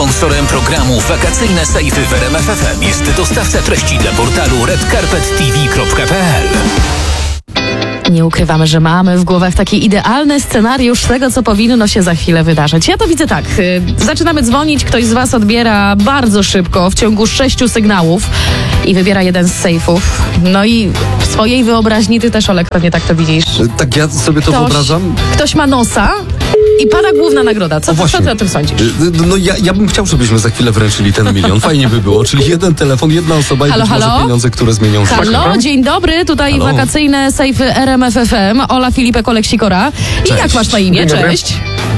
Sponsorem programu Wakacyjne Sejfy w RMF FM jest dostawca treści dla portalu redcarpettv.pl. Nie ukrywamy, że mamy w głowach taki idealny scenariusz tego, co powinno się za chwilę wydarzyć. Ja to widzę tak. Zaczynamy dzwonić, ktoś z was odbiera bardzo szybko, w ciągu 6 sygnałów i wybiera jeden z sejfów. No i w swojej wyobraźni ty też, Olek, pewnie tak to widzisz. Tak, ja sobie to wyobrażam. Ktoś ma nosa i pada główna nagroda. Co ty o tym sądzisz? No ja bym chciał, żebyśmy za chwilę wręczyli ten milion. Fajnie by było. Czyli jeden telefon, jedna osoba i być może pieniądze, które zmienią życie. Halo, dzień dobry. Tutaj wakacyjne sejfy RMF FM. Ola Filipek, Olek Sikora. I jak masz na imię? Cześć.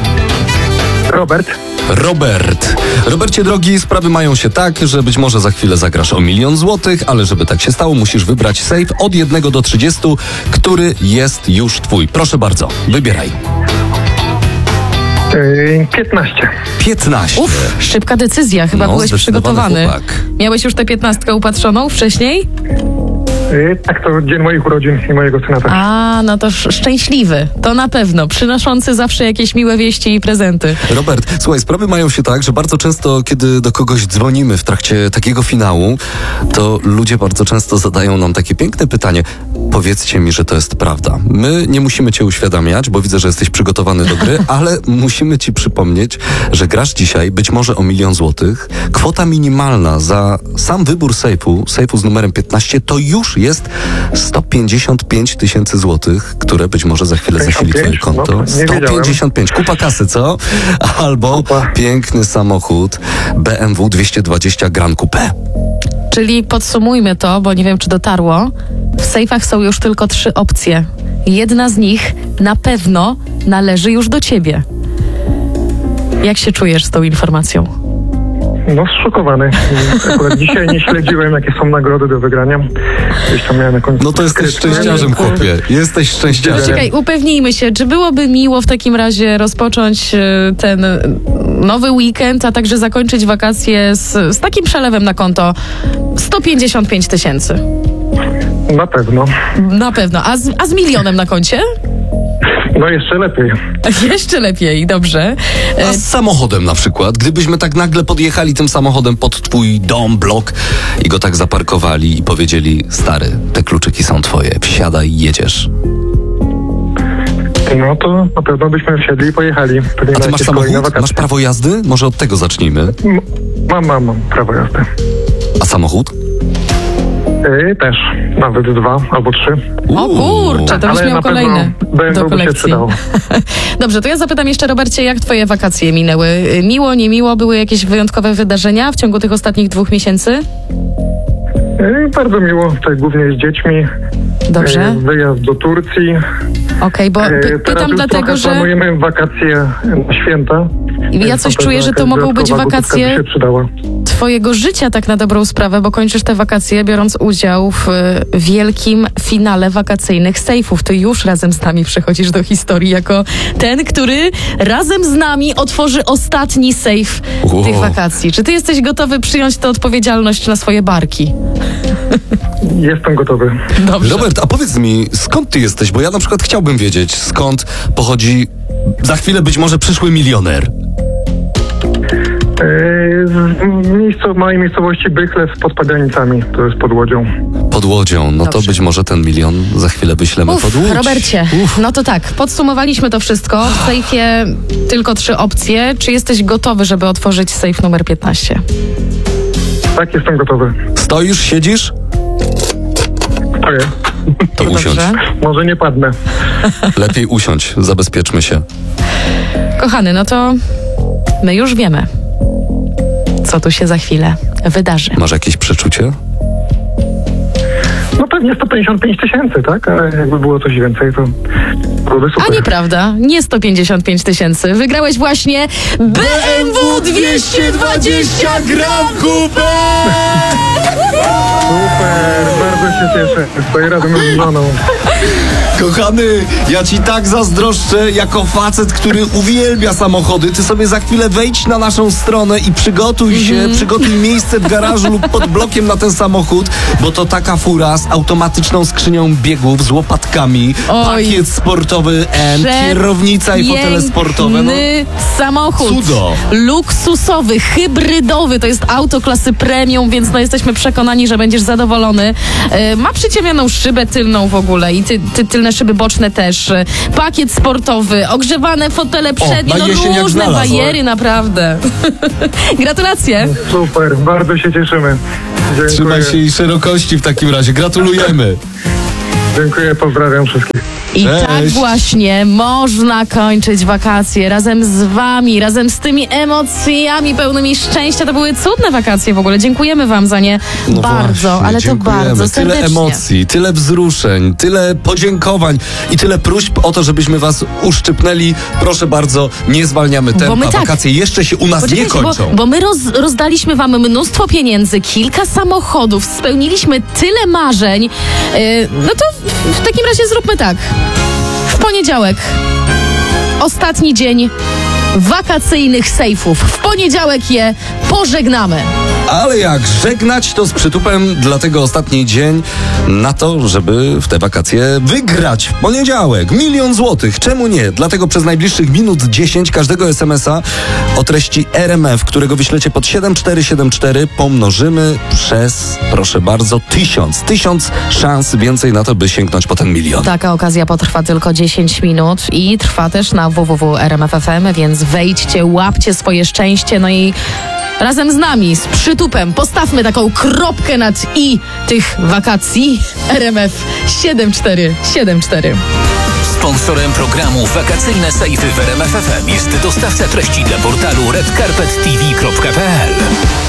Robert. Robercie drogi, sprawy mają się tak, że być może za chwilę zagrasz o 1 000 000 złotych, ale żeby tak się stało, musisz wybrać sejf od 1 do 30, który jest już twój. Proszę bardzo, wybieraj. 15. 15. Szybka decyzja. Chyba byłeś przygotowany. Chłopak. Miałeś już tę 15 upatrzoną wcześniej? Tak, to dzień moich urodzin i mojego syna też. A, no to szczęśliwy. To na pewno. Przynoszący zawsze jakieś miłe wieści i prezenty. Robert, słuchaj, sprawy mają się tak, że bardzo często, kiedy do kogoś dzwonimy w trakcie takiego finału, to ludzie bardzo często zadają nam takie piękne pytanie. Powiedzcie mi, że to jest prawda. My nie musimy cię uświadamiać, bo widzę, że jesteś przygotowany do gry, ale musimy ci przypomnieć, że grasz dzisiaj być może o 1 000 000 złotych. Kwota minimalna za sam wybór sejfu z numerem 15 to już jest 155 000 złotych, które być może za chwilę zasili twoje konto. No, 155. Kupa kasy, co? Albo piękny samochód BMW 220 Gran Coupe. Czyli podsumujmy to, bo nie wiem, czy dotarło. W sejfach są już tylko 3 opcje. Jedna z nich na pewno należy już do ciebie. Jak się czujesz z tą informacją? No, zszokowany. Akurat dzisiaj nie śledziłem, jakie są nagrody do wygrania. Gdzieś tam miałem jakąś... No to jesteś szczęściarzem, chłopie. Jesteś szczęściarzem. Czekaj, upewnijmy się, czy byłoby miło w takim razie rozpocząć ten nowy weekend, a także zakończyć wakacje z takim przelewem na konto 155 000. Na pewno. Na pewno. A z 1 000 000 na koncie? No jeszcze lepiej. Jeszcze lepiej, dobrze. A z samochodem na przykład, gdybyśmy tak nagle podjechali tym samochodem pod twój dom, blok i go tak zaparkowali i powiedzieli, stary, te kluczyki są twoje, wsiadaj, jedziesz. No to na pewno byśmy wsiedli i pojechali. A ty masz samochód? Masz prawo jazdy? Może od tego zacznijmy. Mam prawo jazdy. A samochód? Też. Nawet 2 albo 3. O kurczę, to byś miał kolejny do kolekcji. Dobrze, to ja zapytam jeszcze, Robercie, jak twoje wakacje minęły? Miło, niemiło? Były jakieś wyjątkowe wydarzenia w ciągu tych ostatnich 2 miesięcy? Bardzo miło, tutaj głównie z dziećmi. Dobrze. Wyjazd do Turcji. Okej, bo pytam dlatego, że... planujemy wakacje na święta. Ja coś czuję, że to mogą być wakacje twojego życia, tak na dobrą sprawę, bo kończysz te wakacje biorąc udział w wielkim finale wakacyjnych sejfów. Ty już razem z nami przechodzisz do historii jako ten, który razem z nami otworzy ostatni sejf tych wakacji. Czy ty jesteś gotowy przyjąć tę odpowiedzialność na swoje barki? Jestem gotowy. Dobrze. Robert, a powiedz mi, skąd ty jesteś? Bo ja na przykład chciałbym wiedzieć, skąd pochodzi za chwilę być może przyszły milioner. Z małej miejscowości Bychlew pod Paganicami, to jest pod Łodzią. Pod Łodzią, no Dobrze. to być może ten milion za chwilę wyślemy pod Łódź. Robercie, no to tak, podsumowaliśmy to wszystko. W sejfie tylko 3 opcje. Czy jesteś gotowy, żeby otworzyć sejf numer 15? Tak, jestem gotowy. Stoisz, siedzisz? Stoję. To usiądź. Może nie padnę. Lepiej usiądź, zabezpieczmy się. Kochany, no to my już wiemy, co tu się za chwilę wydarzy. Masz jakieś przeczucie? No pewnie 155 000, tak? Ale jakby było coś więcej, to byłoby super. A nieprawda, nie 155 000. Wygrałeś właśnie BMW 220 Gran Coupe! Super, bardzo się cieszę. Stoję razem z żoną. Kochany, ja ci tak zazdroszczę jako facet, który uwielbia samochody. Ty sobie za chwilę wejdź na naszą stronę i przygotuj się, przygotuj miejsce w garażu lub pod blokiem na ten samochód, bo to taka fura z automatyczną skrzynią biegów, z łopatkami, pakiet sportowy N, kierownica i fotele sportowe. No, samochód. Cudo. Luksusowy, hybrydowy. To jest auto klasy premium, więc no jesteśmy przekonani, że będziesz zadowolony. Ma przyciemnioną szybę tylną w ogóle i tylne szyby boczne też. Pakiet sportowy, ogrzewane fotele przednie, różne bajery, naprawdę. Gratulacje. Super, bardzo się cieszymy. Dziękuję. Trzymaj się i szerokości w takim razie. Gratulujemy. Dziękuję, pozdrawiam wszystkich. I Cześć. tak właśnie można kończyć wakacje razem z wami, razem z tymi emocjami pełnymi szczęścia. To były cudne wakacje w ogóle. Dziękujemy wam za nie bardzo, właśnie, ale dziękujemy. to bardzo serdecznie. Tyle emocji, tyle wzruszeń, tyle podziękowań i tyle próśb o to, żebyśmy was uszczypnęli. Proszę bardzo, nie zwalniamy tempa. Wakacje jeszcze się u nas nie kończą. Bo my rozdaliśmy wam mnóstwo pieniędzy, kilka samochodów, spełniliśmy tyle marzeń. No to w takim razie zróbmy tak. W poniedziałek ostatni dzień wakacyjnych sejfów. W poniedziałek je pożegnamy. Ale jak żegnać, to z przytupem, dlatego ostatni dzień na to, żeby w te wakacje wygrać w poniedziałek 1 000 000 złotych. Czemu nie? Dlatego przez najbliższych minut 10 każdego SMS-a o treści RMF, którego wyślecie pod 7474, pomnożymy przez, proszę bardzo, 1000. 1000 szans więcej na to, by sięgnąć po ten 1 000 000. Taka okazja potrwa tylko 10 minut i trwa też na www.rmf.fm, więc wejdźcie, łapcie swoje szczęście, no i razem z nami, z przytupem, postawmy taką kropkę nad i tych wakacji. RMF 7474. Sponsorem programu Wakacyjne Sejfy w RMF FM jest dostawca treści dla portalu redcarpettv.pl.